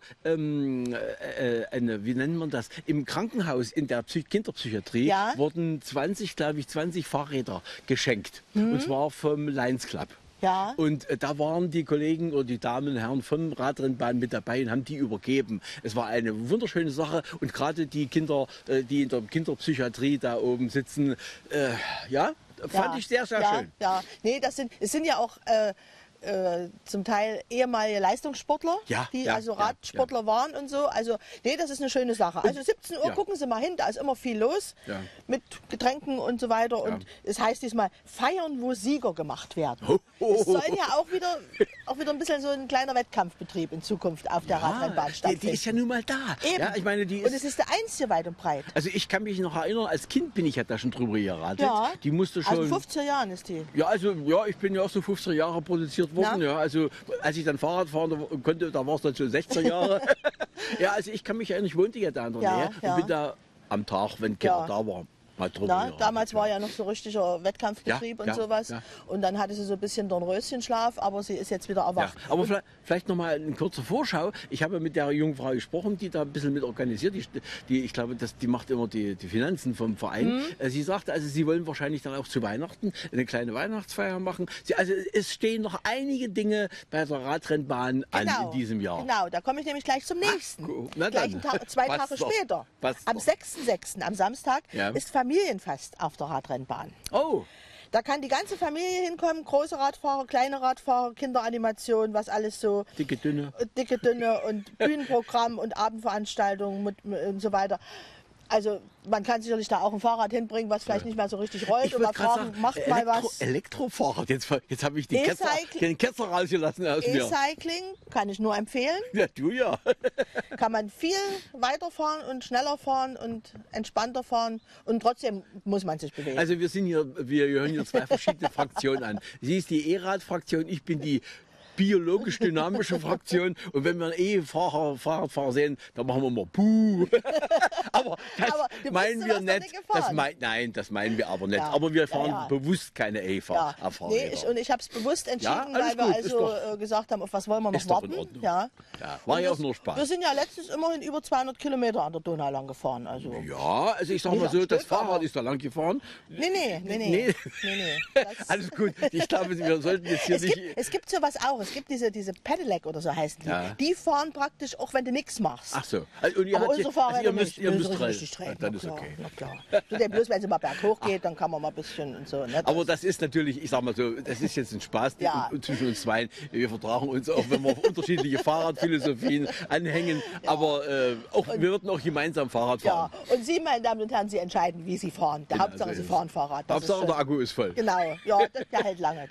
wie nennt man das? Im Krankenhaus in der Kinderpsychiatrie wurden 20 Fahrräder geschenkt. Und zwar vom Lions Club. Ja. Und da waren die Kollegen oder die Damen und Herren von Radrennbahn mit dabei und haben die übergeben. Es war eine wunderschöne Sache und gerade die Kinder, die in der Kinderpsychiatrie da oben sitzen, fand ich sehr, sehr schön. Ja, nee, es sind ja auch zum Teil ehemalige Leistungssportler, die also Radsportler waren und so. Also, nee, das ist eine schöne Sache. Also 17 Uhr, gucken Sie mal hin, da ist immer viel los mit Getränken und so weiter. Und es heißt diesmal, feiern, wo Sieger gemacht werden. Es soll ja auch wieder ein bisschen so ein kleiner Wettkampfbetrieb in Zukunft auf der Radrennbahn stattfinden. Die ist ja nun mal da. Eben. Ja, ich meine, und es ist der einzige weit und breit. Also ich kann mich noch erinnern, als Kind bin ich ja da schon drüber geradelt. Ja. Die musste schon... Also 50er Jahren ist die. Ja, also ich bin ja auch so 50er Jahre produziert worden. Ja, also als ich dann Fahrrad fahren konnte, da war es dann schon 60er Jahre. Ja, also ich kann mich erinnern, ich wohnte ja da in der Nähe und bin da am Tag, wenn keiner da war, mal drüber. Damals war ja noch so richtiger Wettkampfbetrieb und sowas. Ja. Und dann hatte sie so ein bisschen Dornröschenschlaf, aber sie ist jetzt wieder erwacht. Ja. Aber vielleicht noch mal eine kurze Vorschau. Ich habe mit der jungen Frau gesprochen, die da ein bisschen mit organisiert. Ich glaube, die macht immer die Finanzen vom Verein. Sie sagte, also sie wollen wahrscheinlich dann auch zu Weihnachten eine kleine Weihnachtsfeier machen. Also es stehen noch einige Dinge bei der Radrennbahn an in diesem Jahr. Genau, da komme ich nämlich gleich zum nächsten. Gleich 2 Tage später. Am 6.6., am Samstag, ist Familienfest auf der Radrennbahn. Oh! Da kann die ganze Familie hinkommen, große Radfahrer, kleine Radfahrer, Kinderanimation, was alles so. Dicke, dünne und Bühnenprogramm und Abendveranstaltungen und so weiter. Also man kann sicherlich da auch ein Fahrrad hinbringen, was vielleicht nicht mehr so richtig rollt. Ich und mal fragen, sagen, macht mal was. Elektrofahrrad, jetzt habe ich den Ketzer rausgelassen aus mir. E-Cycling kann ich nur empfehlen. Ja, du ja. Kann man viel weiterfahren und schneller fahren und entspannter fahren und trotzdem muss man sich bewegen. Also wir hören hier 2 verschiedene Fraktionen an. Sie ist die E-Rad-Fraktion, ich bin die biologisch-dynamische Fraktion. Und wenn wir einen Fahrradfahrer sehen, dann machen wir mal Puh. aber das meinen wir nicht. Nein, das meinen wir aber nicht. Ja. Aber wir fahren bewusst keine E-Fahrräder. Und ich habe es bewusst entschieden, weil wir also gesagt haben, auf was wollen wir noch warten. War ja auch nur Spaß. Wir sind ja letztens immerhin über 200 Kilometer an der Donau lang gefahren. Also. Ja, also ich sag mal so, das Fahrrad ist da lang gefahren. Nee. Alles gut. Ich glaube, wir sollten jetzt hier nicht... Es gibt sowas auch. Es gibt diese Pedelec oder so heißen die. Ja. Die fahren praktisch auch, wenn du nichts machst. Ach so. Also, und aber unsere Fahrräder ihr müsst richtig treten. Dann ist okay. Na klar. Bloß wenn es mal berghoch geht, dann kann man mal ein bisschen und so. Ne? Aber das ist natürlich, ich sag mal so, das ist jetzt ein Spaß zwischen uns zwei. Wir vertragen uns auch, wenn wir auf unterschiedliche Fahrradphilosophien anhängen. Ja. Aber wir würden auch gemeinsam Fahrrad fahren. Ja. Und Sie, meine Damen und Herren, Sie entscheiden, wie Sie fahren. Der Hauptsache, Sie fahren Fahrrad. Hauptsache, der Akku ist voll. Genau. Ja, der hält lange.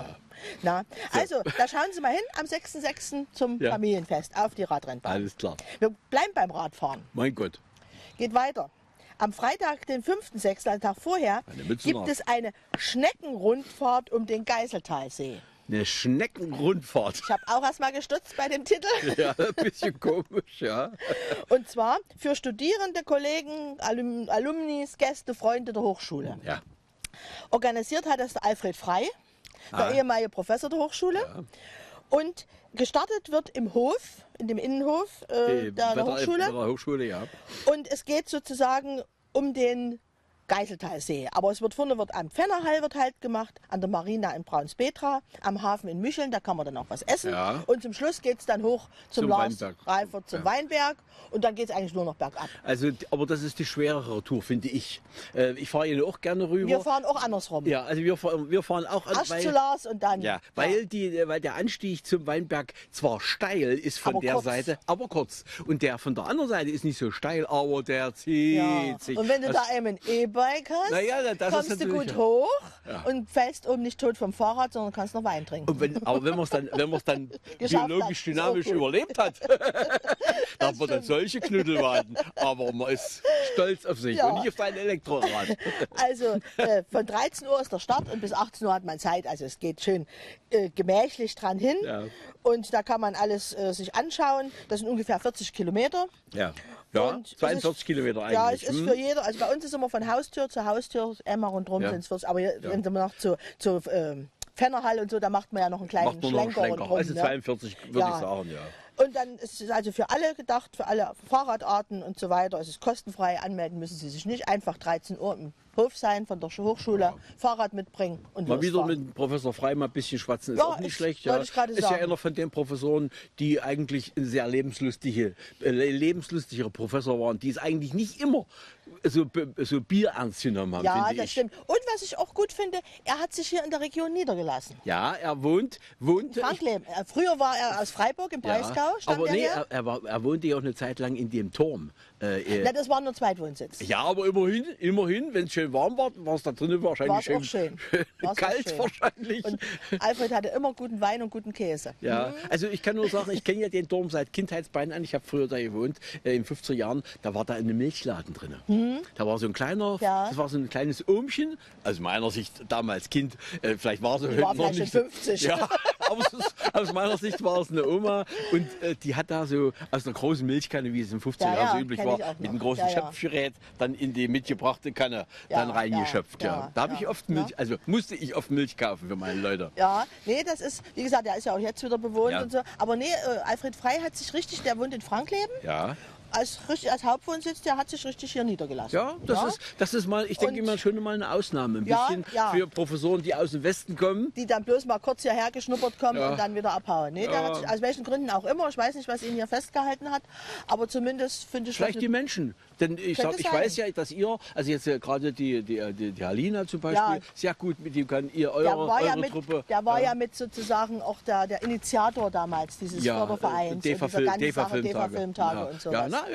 Na, also, da schauen Sie mal hin am 6.6. zum Familienfest auf die Radrennbahn. Alles klar. Wir bleiben beim Radfahren. Mein Gott. Geht weiter. Am Freitag, den 5.6., einen Tag vorher, gibt es eine Schneckenrundfahrt um den Geiseltalsee. Eine Schneckenrundfahrt. Ich habe auch erst mal gestutzt bei dem Titel. Ja, ein bisschen komisch, ja. Und zwar für Studierende, Kollegen, Alumnis, Gäste, Freunde der Hochschule. Ja. Organisiert hat das der Alfred Frey, der ehemalige Professor der Hochschule. Ja. Und gestartet wird im Hof, in dem Innenhof der Hochschule. Ja. Und es geht sozusagen um den Geiseltalsee. Aber es wird vorne am Pfennerhall wird halt gemacht, an der Marina in Braunspetra, am Hafen in Mücheln, da kann man dann auch was essen. Ja. Und zum Schluss geht es dann hoch zum Lars Reifert, zum Weinberg. Und dann geht es eigentlich nur noch bergab. Also, aber das ist die schwerere Tour, finde ich. Ich fahre hier auch gerne rüber. Wir fahren auch andersrum. Ja, also wir fahren auch... Erst zu Lars und dann... Ja, weil der Anstieg zum Weinberg zwar steil ist von der Seite, aber kurz. Und der von der anderen Seite ist nicht so steil, aber der zieht sich. Und wenn du da eben ein E-Bike hast, kommst du gut hoch und fällst oben nicht tot vom Fahrrad, sondern kannst noch Wein trinken. Und wenn man es dann biologisch dynamisch überlebt hat, dann hat man dann solche Knüttel warten. Aber man ist stolz auf sich und nicht auf sein Elektrorad. Also von 13 Uhr ist der Start und bis 18 Uhr hat man Zeit. Also es geht schön gemächlich dran hin. Ja. Und da kann man alles sich anschauen. Das sind ungefähr 40 Kilometer. Ja. Ja, 42 Kilometer eigentlich. Ja, es ist für jeder, also bei uns ist immer von Haustür zu Haustür, einmal rundherum sind es 40, aber wenn man noch zu Pfennerhall und so, da macht man ja noch einen kleinen Schlenker rundherum. Also 42 würde ich sagen, ja. Und dann ist es also für alle gedacht, für alle Fahrradarten und so weiter. Es ist kostenfrei, anmelden müssen Sie sich nicht. Einfach 13 Uhr im Hof sein von der Hochschule, Fahrrad mitbringen und mal wieder losfahren. mit Professor Frey mal ein bisschen schwatzen, ist auch nicht schlecht. Ja. Ist ja einer von den Professoren, die eigentlich ein sehr lebenslustigere Professor waren, die es eigentlich nicht immer so bierernst genommen haben, Ja, finde das ich. stimmt. Und was ich auch gut finde, er hat sich hier in der Region niedergelassen. Ja, er wohnt Frankleben. Früher war er aus Freiburg im Breisgau. Aber nee, er wohnte ja auch eine Zeit lang in dem Turm. Na, das war nur Zweitwohnsitz. Ja, aber immerhin, wenn es schön warm war, war es da drinnen wahrscheinlich War's auch schön. Kalt schön. wahrscheinlich. Und Alfred hatte immer guten Wein und guten Käse. Ja, also ich kann nur sagen, ich kenne ja den Turm seit Kindheitsbeinen an. Ich habe früher da gewohnt, in 50er Jahren. Da war da ein Milchladen drin. Da war so ein kleiner, das war so ein kleines Ohmchen. Also meiner Sicht damals Kind, vielleicht war es war vielleicht nicht 50. Ja, aber aus meiner Sicht war es eine Oma und die hat da so aus einer großen Milchkanne, wie es in 50er Jahren so üblich war, mit einem großen Schöpfgerät dann in die mitgebrachte Kanne dann reingeschöpft. Ja. Da habe ich oft Milch, also musste ich oft Milch kaufen für meine Leute. Ja, nee, das ist, wie gesagt, der ist ja auch jetzt wieder bewohnt und so. Aber nee, Alfred Frey hat sich richtig, der wohnt in Frankleben. Ja. Als Hauptwohnsitz, der hat sich richtig hier niedergelassen. Ja, das ist mal, ich denke immer schon mal eine Ausnahme. Ein bisschen für Professoren, die aus dem Westen kommen. Die dann bloß mal kurz hierher geschnuppert kommen und dann wieder abhauen. Nee, der hat sich, aus welchen Gründen auch immer, ich weiß nicht, was ihn hier festgehalten hat, aber zumindest finde ich... Vielleicht die Menschen. Denn ich weiß ja, dass ihr, also jetzt gerade die Halina zum Beispiel, sehr gut mit ihm kann, eure Truppe. Der war ja mit sozusagen auch der Initiator damals dieses Fördervereins. DEFA-Filmtage und so.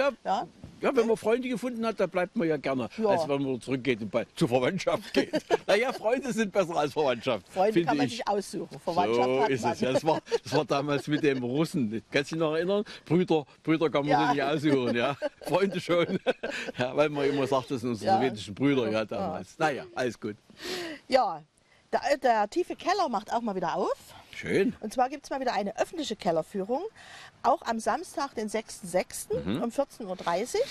Ja, wenn man Freunde gefunden hat, da bleibt man ja gerne, als wenn man zurückgeht und zur Verwandtschaft geht. Naja, Freunde sind besser als Verwandtschaft. Freunde kann man sich aussuchen, Verwandtschaft so hat ist man. es. Ja, das war damals mit dem Russen. Kannst du dich noch erinnern? Brüder kann man sich nicht aussuchen, ja. Freunde schon. Ja, weil man immer sagt, das sind unsere sowjetischen Brüder damals. Naja, alles gut. Ja, der tiefe Keller macht auch mal wieder auf. Schön. Und zwar gibt es mal wieder eine öffentliche Kellerführung, auch am Samstag, den 6.6. Um 14.30 Uhr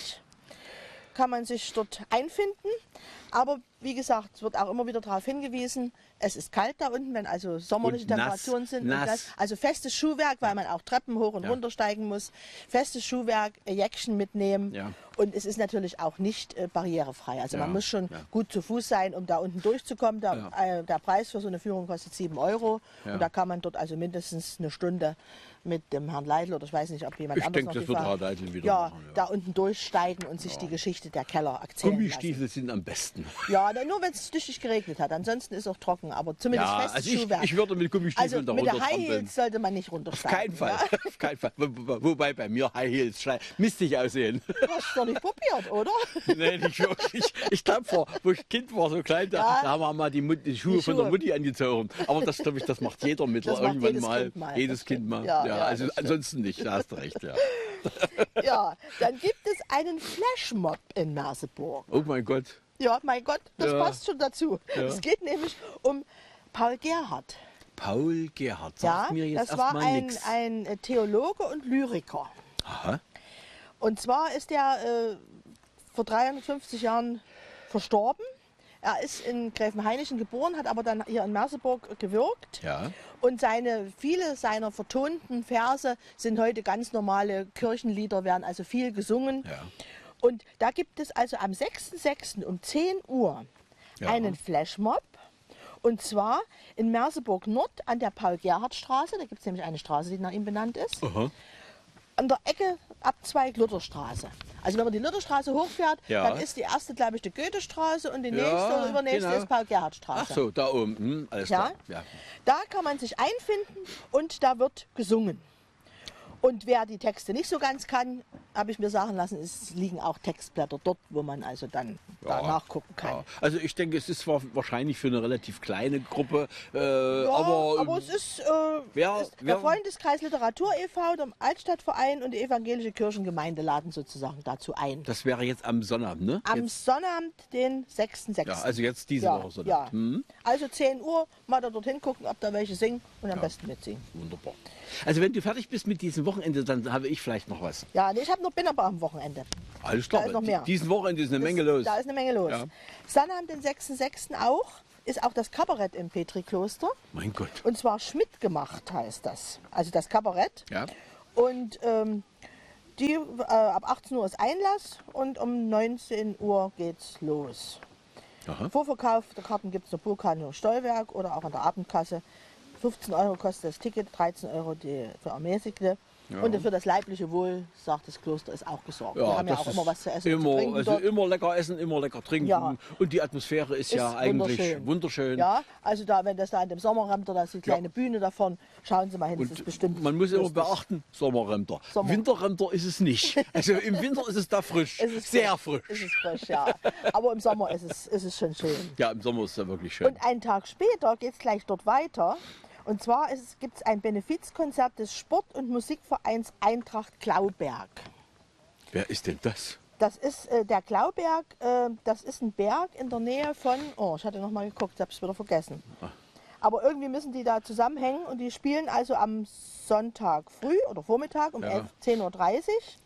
kann man sich dort einfinden. Aber wie gesagt, es wird auch immer wieder darauf hingewiesen, es ist kalt da unten, wenn also sommerliche Temperaturen sind. Nass. Also festes Schuhwerk, weil man auch Treppen hoch und runter steigen muss. Festes Schuhwerk, Jäckchen mitnehmen. Ja. Und es ist natürlich auch nicht barrierefrei. Also man muss schon gut zu Fuß sein, um da unten durchzukommen. Der Preis für so eine Führung kostet 7 €. Ja. Und da kann man dort also mindestens eine Stunde mit dem Herrn Leitl oder ich weiß nicht, ob jemand anderes noch das wird Herr Leitl wieder machen, da unten durchsteigen und sich die Geschichte der Keller erzählen Gummistiefel sind am besten. Ja, nur wenn es tüchtig geregnet hat. Ansonsten ist es auch trocken, aber zumindest festes Schuhwerk. Ich würde mit Gummistiefeln da runter. Mit der High Heels sollte man nicht runtersteigen. Auf keinen Fall. Auf keinen Fall. Wobei bei mir High Heels mistig aussehen. Du hast es doch nicht probiert, oder? Nee, nicht wirklich. Ich glaube, wo ich Kind war, so klein, da haben wir mal die Schuhe von der Mutti angezogen. Aber das, glaube ich, das macht jeder irgendwann mal. Jedes Kind mal. Ja, also ansonsten nicht, da hast du recht. Ja. Ja, dann gibt es einen Flashmob in Merseburg. Oh mein Gott. Ja, mein Gott, das passt schon dazu. Es geht nämlich um Paul Gerhardt. Paul Gerhardt, sagt mir jetzt erstmal nichts. Das war ein Theologe und Lyriker. Aha. Und zwar ist er vor 350 Jahren verstorben. Er ist in Gräfenhainichen geboren, hat aber dann hier in Merseburg gewirkt. Ja. Und viele seiner vertonten Verse sind heute ganz normale Kirchenlieder, werden also viel gesungen. Ja. Und da gibt es also am 6.6. um 10 Uhr einen Flashmob. Und zwar in Merseburg Nord an der Paul-Gerhardt-Straße. Da gibt es nämlich eine Straße, die nach ihm benannt ist. Aha. An der Ecke Abzweig Lutherstraße. Also wenn man die Lutherstraße hochfährt, dann ist die erste, glaube ich, die Goethestraße und die nächste oder übernächste ist Paul-Gerhardt-Straße. Ach so, da oben, alles klar. Ja. Da kann man sich einfinden und da wird gesungen. Und wer die Texte nicht so ganz kann, habe ich mir sagen lassen, es liegen auch Textblätter dort, wo man also dann da nachgucken kann. Ja. Also ich denke, es ist zwar wahrscheinlich für eine relativ kleine Gruppe, aber es ist der Freundeskreis Literatur e.V., der Altstadtverein und die evangelische Kirchengemeinde laden sozusagen dazu ein. Das wäre jetzt am Sonnabend, ne? Am Sonnabend, den 6.6. Ja, also jetzt diese Woche Sonnabend. Ja. Also 10 Uhr, mal da dorthin gucken, ob da welche singen und am besten mitsingen. Wunderbar. Also wenn du fertig bist mit diesem Wochenende, dann habe ich vielleicht noch was. Ja, nee, bin aber am Wochenende. Alles klar, da ist noch mehr. Diesen Wochenende ist eine Menge los. Da ist eine Menge los. Ja. Sonnabend, den 6.6. ist auch das Kabarett im Petrikloster. Mein Gott. Und zwar Schmidt gemacht heißt das. Also das Kabarett. Ja. Und ab 18 Uhr ist Einlass und um 19 Uhr geht's los. Aha. Vorverkauf der Karten gibt es in der Burghalle und Stollwerk oder auch an der Abendkasse. 15 € kostet das Ticket, 13 € für Ermäßigte. Ja. Und für das leibliche Wohl, sagt das Kloster, ist auch gesorgt. Ja, wir haben ja auch immer was zu essen und zu trinken. Also immer lecker essen, immer lecker trinken. Ja. Und die Atmosphäre ist ja eigentlich wunderschön. Ja, also wenn das da an dem Sommerremter, da ist die kleine Bühne davon, schauen Sie mal hin, das ist bestimmt man muss immer beachten, Sommerremter. Winterremter ist es nicht. Also im Winter ist es da frisch, sehr frisch. Ist es frisch, ja. Aber im Sommer ist es schon schön. Ja, im Sommer ist es wirklich schön. Und einen Tag später geht es gleich dort weiter. Und zwar gibt es ein Benefizkonzert des Sport- und Musikvereins Eintracht Glauberg. Wer ist denn das? Das ist der Glauberg, das ist ein Berg in der Nähe von, ich hatte noch mal geguckt, ich habe es wieder vergessen. Ach. Aber irgendwie müssen die da zusammenhängen und die spielen also am Sonntag früh oder Vormittag um 10:30 Uhr.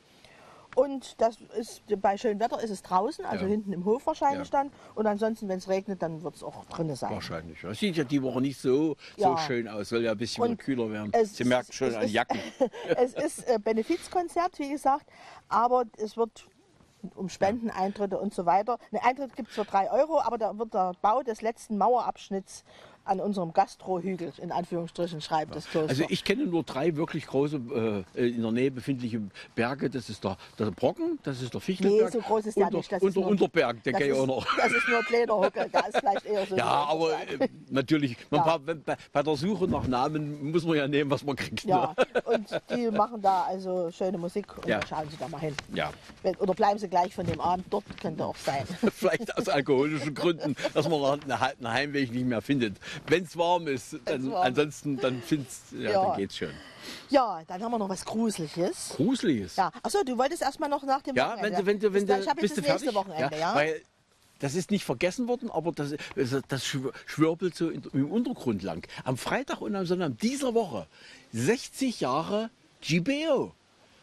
Und das ist, bei schönem Wetter ist es draußen, also hinten im Hof wahrscheinlich dann. Und ansonsten, wenn es regnet, dann wird es auch drinnen sein. Wahrscheinlich. Das sieht ja die Woche nicht so schön aus. Soll ja ein bisschen wieder kühler werden. Sie merkt schon an Jacken. Es ist Benefizkonzert, wie gesagt, aber es wird um Spendeneintritte und so weiter. Ein Eintritt gibt es für 3 €, aber da wird der Bau des letzten Mauerabschnitts an unserem Gastrohügel, in Anführungsstrichen, schreibt das Kloster. Also ich kenne nur 3 wirklich große, in der Nähe befindliche Berge. Das ist der Brocken, das ist der Fichtelberg. Nee, so groß ist der nicht. Und der Unterberg, der geht ja auch noch. Das ist nur Lederhocke, da ist vielleicht eher so. Ja, aber natürlich, bei der Suche nach Namen muss man ja nehmen, was man kriegt. Ja, ne? Und die machen da also schöne Musik und da schauen Sie da mal hin. Ja. Oder bleiben Sie gleich von dem Abend dort, könnte auch sein. Vielleicht aus alkoholischen Gründen, dass man einen Heimweg nicht mehr findet. Wenn es warm ist, ansonsten dann dann geht's schon. Ja, dann haben wir noch was Gruseliges. Gruseliges? Ja. Achso, du wolltest erstmal noch nach dem Wochenende. Ja, ich habe jetzt das nächste Wochenende, ja. Weil das ist nicht vergessen worden, aber das schwirpelt so im Untergrund lang. Am Freitag und am Sonntag dieser Woche 60 Jahre GBO.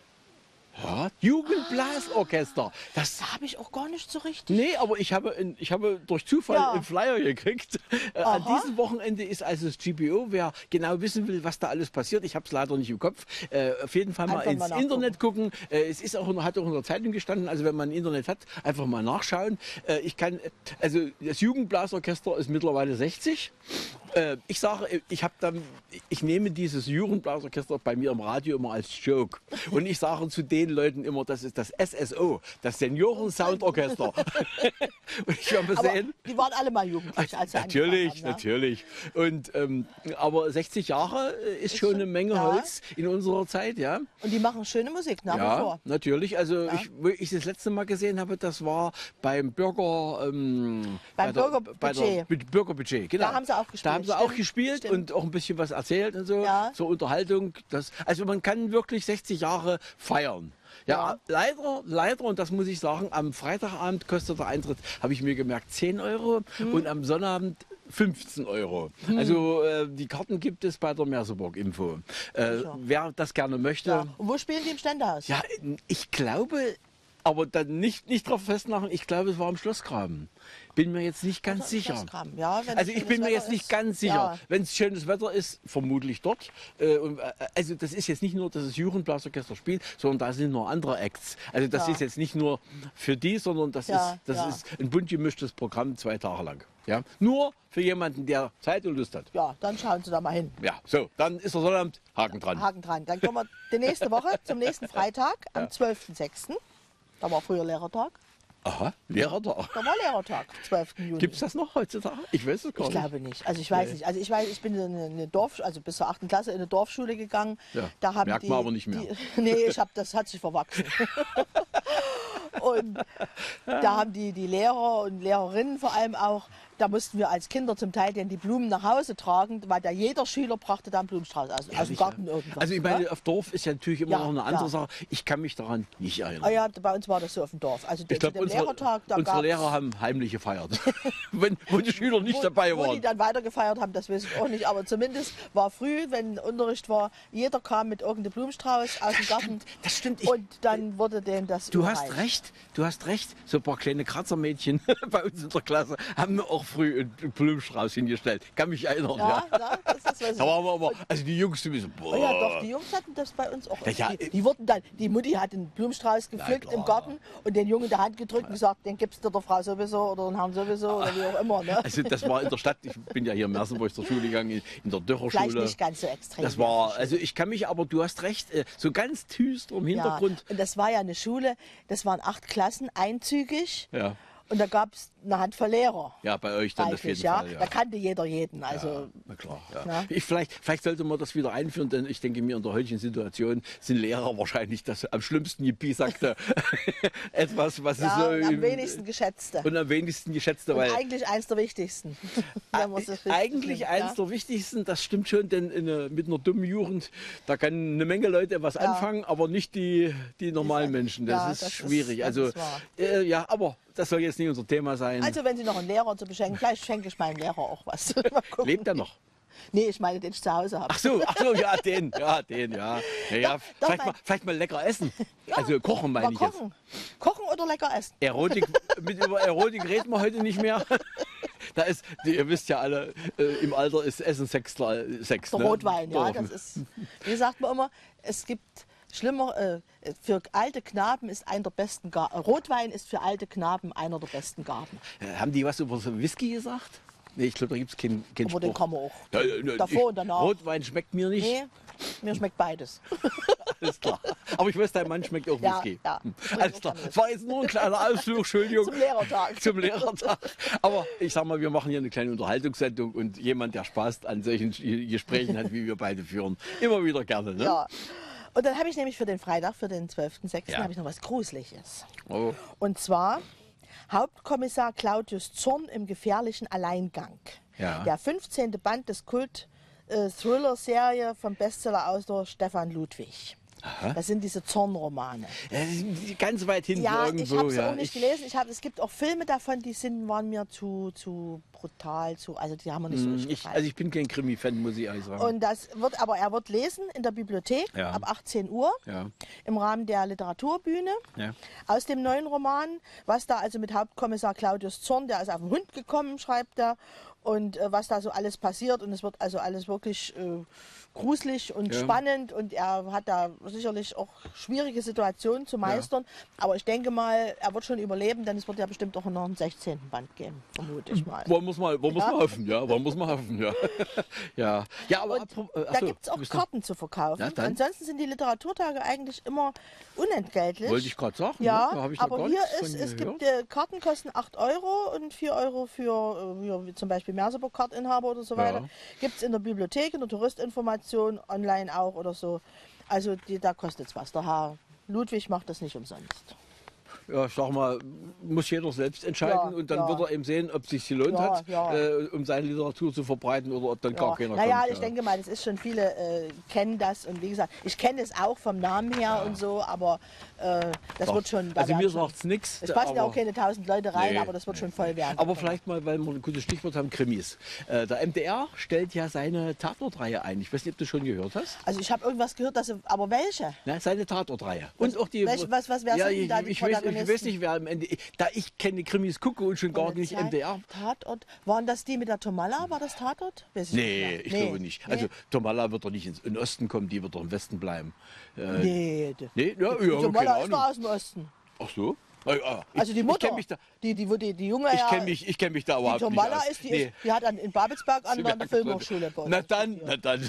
Ja, Jugendblasorchester. Das habe ich auch gar nicht so richtig. Nee, aber ich habe durch Zufall einen Flyer gekriegt. An diesem Wochenende ist also das GBO. Wer genau wissen will, was da alles passiert, ich habe es leider nicht im Kopf. Auf jeden Fall mal ins Internet gucken. Es ist hat auch in der Zeitung gestanden. Also wenn man ein Internet hat, einfach mal nachschauen. Also das Jugendblasorchester ist mittlerweile 60. Ich sage, ich nehme dieses Jugendblasorchester bei mir im Radio immer als Joke. Und ich sage zu den Leuten immer, das ist das SSO, das Senioren-Soundorchester. Und ich werde mal sehen. Die waren alle mal jugendlich, als sie Natürlich, haben, natürlich. Und, aber 60 Jahre ist schon eine Menge Holz in unserer Zeit, ja. Und die machen schöne Musik nach wie vor. Natürlich. Also wo ich das letzte Mal gesehen habe, das war beim Bürgerbudget, genau. Da haben sie auch gespielt. Da haben sie auch gespielt und auch ein bisschen was erzählt und so zur Unterhaltung. Also man kann wirklich 60 Jahre feiern. Ja, leider, und das muss ich sagen, am Freitagabend kostet der Eintritt, habe ich mir gemerkt, 10 € und am Sonnabend 15 €. Also die Karten gibt es bei der Merseburg Info. Wer das gerne möchte. Ja. Und wo spielen die im Ständehaus? Ja, ich glaube, aber dann nicht drauf festmachen, ich glaube, es war am Schlossgraben. Bin mir jetzt nicht ganz sicher. Ja, also ich bin mir jetzt nicht ganz sicher. Ja. Wenn es schönes Wetter ist, vermutlich dort. Also das ist jetzt nicht nur, dass das Jugendblasorchester spielt, sondern da sind noch andere Acts. Also das ist jetzt nicht nur für die, sondern das ist ein bunt gemischtes Programm 2 Tage lang. Ja? Nur für jemanden, der Zeit und Lust hat. Ja, dann schauen Sie da mal hin. Ja, so, dann ist der Sonnabend, Haken dran. Haken dran. Dann kommen wir die nächste Woche zum nächsten Freitag, am 12.06. Da war früher Lehrertag. Aha, Lehrertag. Da war Lehrertag, 12. Juni. Gibt es das noch heutzutage? Ich weiß es gar nicht. Ich glaube nicht. Also ich weiß nicht. Also ich bin in eine also bis zur 8. Klasse in eine Dorfschule gegangen. Ja, da haben merkt man aber nicht mehr. Nee, das hat sich verwachsen. Und da haben die Lehrer und Lehrerinnen vor allem auch, da mussten wir als Kinder zum Teil die Blumen nach Hause tragen, weil da jeder Schüler brachte da einen Blumenstrauß aus dem Garten irgendwas. Also ich meine, auf Dorf ist ja natürlich immer noch eine andere Sache. Ich kann mich daran nicht erinnern. Ah ja, bei uns war das so auf dem Dorf. Also ich glaube, unsere Lehrer haben heimlich gefeiert, wo die Schüler nicht dabei waren. Wo die dann weiter gefeiert haben, das weiß ich auch nicht. Aber zumindest war früh, wenn Unterricht war, jeder kam mit irgendeinem Blumenstrauß aus dem Garten. Das stimmt. Und dann wurde dem das Du hast recht. du hast recht. So ein paar kleine Kratzermädchen bei uns in der Klasse haben mir auch früh einen Blumenstrauß hingestellt. Kann mich erinnern. Ja, das ist was. Da waren wir aber, also die Jungs, die so, boah. Ja, doch, die Jungs hatten das bei uns auch. Ja, Die wurden dann, die Mutti hat den Blumenstrauß gepflückt im Garten und den Jungen in der Hand gedrückt und gesagt, den gibst du der Frau sowieso oder den Herrn sowieso oder wie auch immer. Ne? Also das war in der Stadt, ich bin ja hier in Mersenburg zur Schule gegangen, in der Dörrerschule. Vielleicht nicht ganz so extrem. Das war, also ich kann mich, aber du hast recht, so ganz düster im Hintergrund. Ja, und das war ja eine Schule, das waren 8 Klassen, einzügig. Ja. Und da gab es eine Handvoll Lehrer. Ja, bei euch dann auf jeden Fall. Ja. Da kannte jeder jeden. Also, ja, na klar. Ja. Ja. Vielleicht sollte man das wieder einführen, denn ich denke mir, in der heutigen Situation sind Lehrer wahrscheinlich das am schlimmsten gepiesacte etwas, was ja, es so am wenigsten geschätzte. Und am wenigsten geschätzte. Und eigentlich eins der wichtigsten. Eigentlich eins der wichtigsten, das stimmt schon, denn mit einer dummen Jugend, da kann eine Menge Leute was anfangen, aber nicht die normalen Menschen. Das ist schwierig. Ja, aber das soll jetzt nicht unser Thema sein. Also wenn Sie noch einen Lehrer zu beschenken, vielleicht schenke ich meinem Lehrer auch was. Lebt er noch? Nee, ich meine, den ich zu Hause habe. Ach so, ja, den, ja. Vielleicht mal lecker essen. Ja, also kochen meine ich jetzt. Kochen oder lecker essen. Über Erotik reden wir heute nicht mehr. Da ist, ihr wisst ja alle, im Alter ist Essen Sex. Der Rotwein, ja, das ist, wie sagt man immer, es gibt schlimmer, für alte Knaben ist einer der besten Gaben. Rotwein ist für alte Knaben einer der besten Gaben. Haben die was über so Whisky gesagt? Nee, ich glaube, da gibt es keinen Spruch. Aber den kann man auch. Davor und danach. Rotwein schmeckt mir nicht. Nee, mir schmeckt beides. Alles klar. Aber ich weiß, dein Mann schmeckt auch Whisky. Ja. Alles klar. Das war jetzt nur ein kleiner Ausflug, Entschuldigung. Zum Lehrertag. Aber ich sag mal, wir machen hier eine kleine Unterhaltungssendung und jemand, der Spaß an solchen Gesprächen hat, wie wir beide führen, immer wieder gerne. Ne? Ja. Und dann habe ich nämlich für den Freitag, für den 12.06. habe ich noch was Gruseliges. Oh. Und zwar Hauptkommissar Claudius Zorn im gefährlichen Alleingang. Ja. Der 15. Band des Kult-Thriller-Serie vom Bestsellerautor Stefan Ludwig. Aha. Das sind diese Zorn-Romane. Ganz weit hinten irgendwo. Ich habe sie auch nicht gelesen. Es gibt auch Filme davon, die waren mir zu brutal, also die haben mir nicht so richtig gefallen. Also ich bin kein Krimi-Fan, muss ich ehrlich sagen. Und er wird lesen in der Bibliothek ab 18 Uhr im Rahmen der Literaturbühne aus dem neuen Roman, was da also mit Hauptkommissar Claudius Zorn, der ist auf den Hund gekommen, schreibt er, und was da so alles passiert, und es wird also alles wirklich gruselig und spannend, und er hat da sicherlich auch schwierige Situationen zu meistern, aber ich denke mal, er wird schon überleben, denn es wird ja bestimmt auch noch einen 16. Band geben, vermute ich mal. Wollen wir hoffen, ja. Ja, aber da gibt es auch Karten zu verkaufen. Ja, ansonsten sind die Literaturtage eigentlich immer unentgeltlich. Wollte ich gerade sagen. Ja, da ich aber hier es gibt Karten kosten 8 € und 4 € für wie zum Beispiel Merseburg-Kartinhaber oder so weiter. Gibt es in der Bibliothek, in der Touristinformation, online auch oder so. Also da kostet es was. Der Herr Ludwig macht das nicht umsonst. Ja, ich sag mal, muss jeder selbst entscheiden, und dann wird er eben sehen, ob es sich gelohnt hat, um seine Literatur zu verbreiten, oder ob dann gar keiner kommt. Naja, ich denke mal, das ist schon, viele kennen das, und wie gesagt, ich kenne es auch vom Namen her und so, aber das wird schon... Also mir sagt es nichts. Es passen ja auch keine 1000 Leute rein, aber das wird schon voll werden. Aber vielleicht mal, weil wir ein gutes Stichwort haben, Krimis. Der MDR stellt ja seine Tatortreihe ein. Ich weiß nicht, ob du schon gehört hast. Also ich habe irgendwas gehört, aber welche? Na, seine Tatortreihe. Und auch die... Was wäre denn da die Protagonisten? Ich weiß nicht, wer am Ende... Da ich keine Krimis gucke und schon gar nicht MDR... Tatort. Waren das die mit der Tomalla? War das Tatort? Nee, ich glaube nicht. Also Tomalla wird doch nicht in den Osten kommen, die wird doch im Westen bleiben. Nee. Ja, Tomalla ist doch aus dem Osten. Ach so? Also die Mutter, die Junge, ich kenn mich da überhaupt nicht aus. Die Tomalla ist, die hat in Babelsberg an der Filmhochschule. Na dann.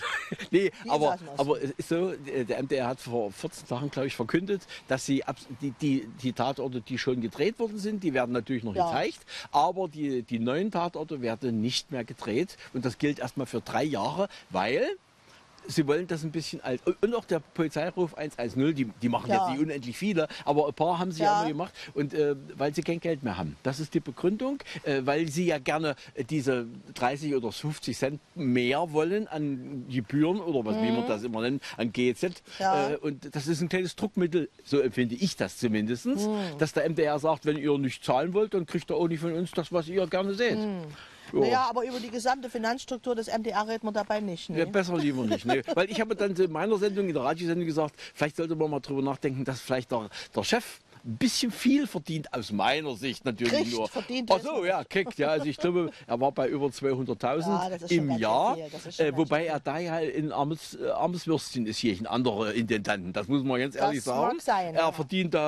Nee, aber es ist so, der MDR hat vor 14 Tagen, glaube ich, verkündet, dass sie die Tatorte, die schon gedreht worden sind, die werden natürlich noch gezeigt, aber die neuen Tatorte werden nicht mehr gedreht, und das gilt erstmal für 3 Jahre, weil... Sie wollen das ein bisschen alt. Und auch der Polizeiruf 110, die machen jetzt nicht unendlich viele, aber ein paar haben sie ja immer gemacht. Und weil sie kein Geld mehr haben. Das ist die Begründung, weil sie ja gerne diese 30 oder 50 Cent mehr wollen an Gebühren oder was wie man das immer nennt, an GEZ. Und das ist ein kleines Druckmittel, so empfinde ich das zumindest, dass der MDR sagt, wenn ihr nicht zahlen wollt, dann kriegt ihr auch nicht von uns das, was ihr gerne seht. Naja, aber über die gesamte Finanzstruktur des MDR redet man dabei nicht. Ne? Ja, besser lieber nicht. Ne? Weil ich habe dann in meiner Sendung, in der Radiosendung gesagt, vielleicht sollte man mal drüber nachdenken, dass vielleicht der Chef ein bisschen viel verdient, aus meiner Sicht natürlich kriegt, nur. Verdient, ach so, ja, kriegt, ja. Also ich glaube, er war bei über 200.000 im Jahr, wobei er da ja in armes Würstchen ist hier, ein anderer Intendanten. Das muss man ganz ehrlich sagen. Mag sein, er verdient da